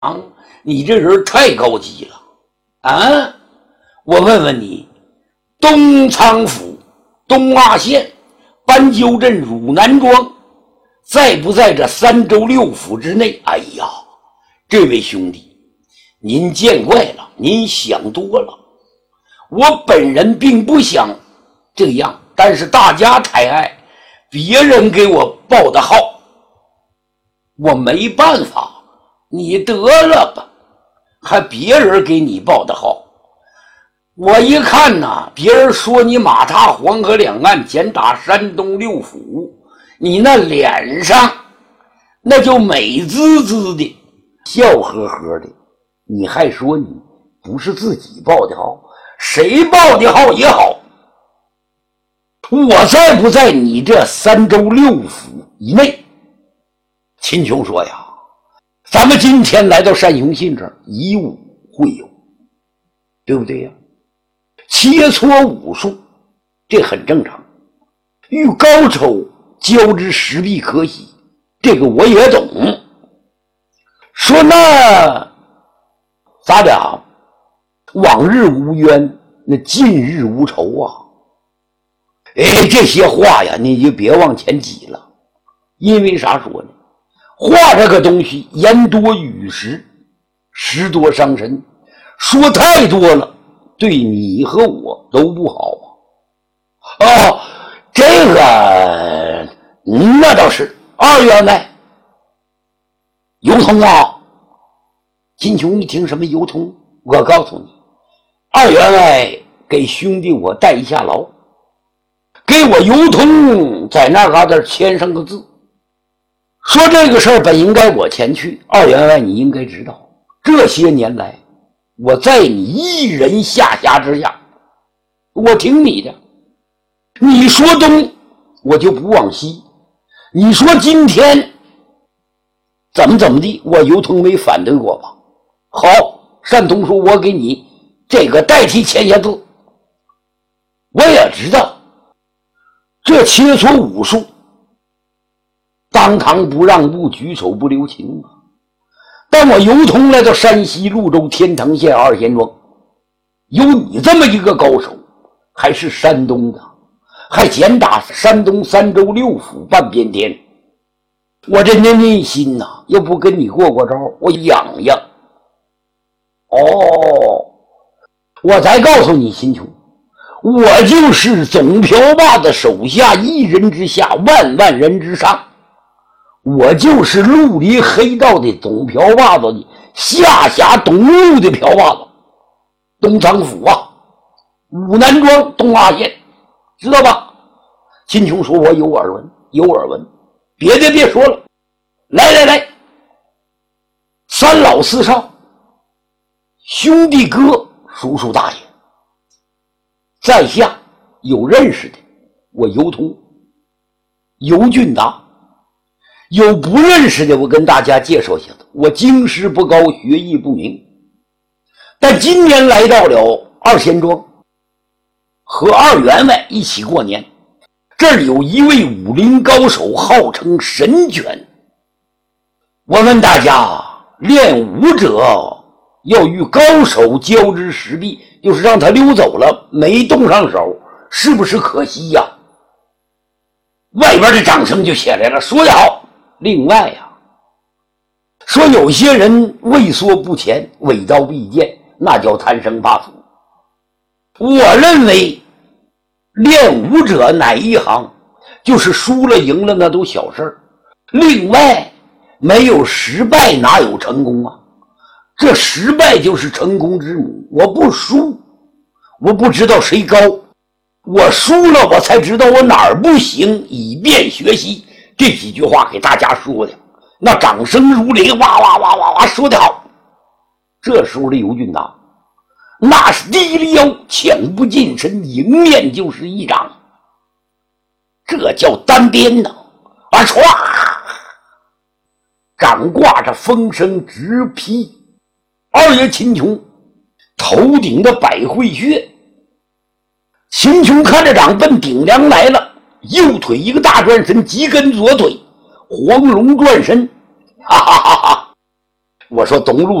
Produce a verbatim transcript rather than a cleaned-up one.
你这人太高级了啊！我问问你，东仓府东阿县斑鸠镇汝南庄在不在这三州六府之内？哎呀，这位兄弟，您见怪了，您想多了。我本人并不想这样，但是大家抬爱，别人给我报的号，我没办法。你得了吧，还别人给你报的号。我一看呐，别人说你马踏黄河两岸，简打山东六府，你那脸上那就美滋滋的，笑呵呵的，你还说你不是自己报的号，谁报的号也好，我在不在你这三州六府以内？秦琼说呀，咱们今天来到单雄信这儿，以武会友，对不对呀？切磋武术，这很正常。遇高手交之实力可喜，这个我也懂。说那咱俩往日无冤，那近日无仇啊。哎，这些话呀，你就别往前挤了。因为啥说呢？话这个东西，言多语实，实多伤身，说太多了，对你和我都不好啊。哦，这个那倒是。二员外，游通啊！金琼一听什么游通，我告诉你，二员外给兄弟我带一下牢，给我游通在那嘎达签上个字，说这个事儿本应该我前去。二员外你应该知道，这些年来我在你一人下辖之下，我听你的，你说东我就不往西，你说今天怎么怎么地，我游通没反对过吧？好，单通说我给你这个代替签下字。我也知道这切磋武术，当堂不让步，举手不留情啊！但我游通来到山西潞州天堂县二贤庄，有你这么一个高手，还是山东的，还简打山东三州六府半边天，我这内心呐、啊，要不跟你过过招，我痒痒。哦，我再告诉你，秦琼，我就是总瓢把子手下一人之下，万万人之上。我就是绿林黑道的总瓢把子的下辖东路的瓢把子，东仓府啊，汝南庄东阿县，知道吧？秦琼说：“我有耳闻，有耳闻，别的别说了。来来来，三老四少，兄弟哥，叔叔大爷，在下有认识的，我游通，游俊达。”有不认识的，我跟大家介绍一下子。我经师不高，学艺不明，但今年来到了二贤庄，和二员外一起过年。这儿有一位武林高手，号称神拳。我问大家，练武者要与高手交织实力，就是让他溜走了，没动上手，是不是可惜呀？外边的掌声就起来了，说得好。另外呀、啊，说有些人畏缩不前，伪刀必剑，那叫贪生怕死。我认为练武者哪一行，就是输了赢了那都小事儿。另外没有失败哪有成功啊？这失败就是成功之母。我不输，我不知道谁高，我输了我才知道我哪儿不行，以便学习。这几句话给大家说的，那掌声如雷，哇哇哇哇哇，说得好。这时候的游俊达，那是低了腰，抢不近身，迎面就是一掌，这叫单鞭呢。啊唰，掌挂着风声直劈二爷秦琼头顶的百会穴。秦琼看着掌奔顶梁来了，右腿一个大转身，急跟左腿黄龙转身，哈哈哈哈！ 我说东路